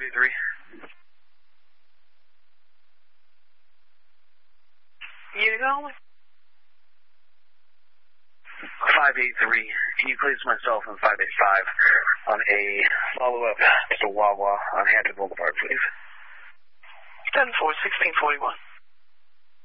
583. Unit only? 583. Can you place myself in 585 on a follow-up to Wawa on Hampton Boulevard, please? 10-4, 1641.